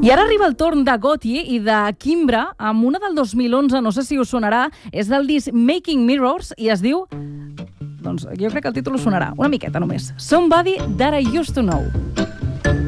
I ara arriba el torn de Gotye i de Kimbra amb una del 2011, no sé si us sonarà, és del disc Making Mirrors i es diu... Doncs jo crec que el títol us sonarà, una miqueta només. Somebody That I Used to Know.